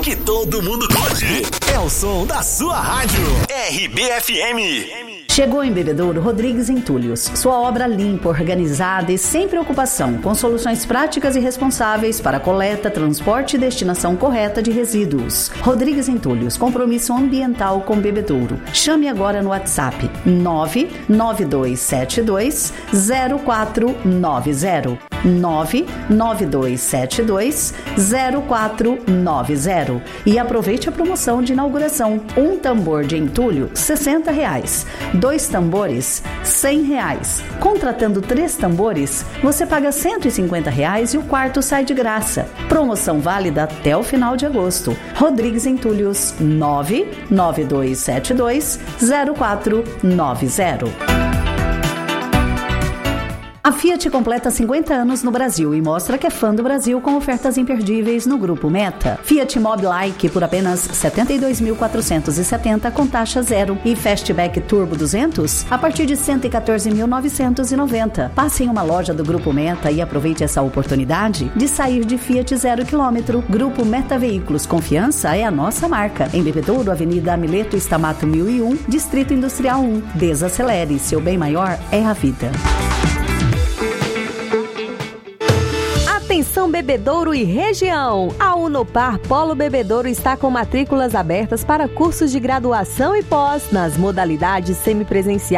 que todo mundo curte. É o som da sua rádio. RBFM. Chegou em Bebedouro Rodrigues Entulhos. Sua obra limpa, organizada e sem preocupação, com soluções práticas e responsáveis para a coleta, transporte e destinação correta de resíduos. Rodrigues Entulhos, compromisso ambiental com Bebedouro. Chame agora no WhatsApp 992720490. 992720490. E aproveite a promoção de inauguração. Um tambor de entulho, R$60. 2 tambores, R$100. Contratando 3 tambores, você paga R$150 e o quarto sai de graça. Promoção válida até o final de agosto. Rodrigues Entulhos, 992720490. A Fiat completa 50 anos no Brasil e mostra que é fã do Brasil com ofertas imperdíveis no Grupo Meta. Fiat Mobi Like por apenas R$ 72.470 com taxa zero e Fastback Turbo 200 a partir de R$ 114.990. Passe em uma loja do Grupo Meta e aproveite essa oportunidade de sair de Fiat 0 km. Grupo Meta Veículos, confiança é a nossa marca. Em Bebedouro, Avenida Amileto Stamato 1001, Distrito Industrial 1. Desacelere, seu bem maior é a vida. Atenção Bebedouro e região! A Unopar Polo Bebedouro está com matrículas abertas para cursos de graduação e pós nas modalidades semipresenciais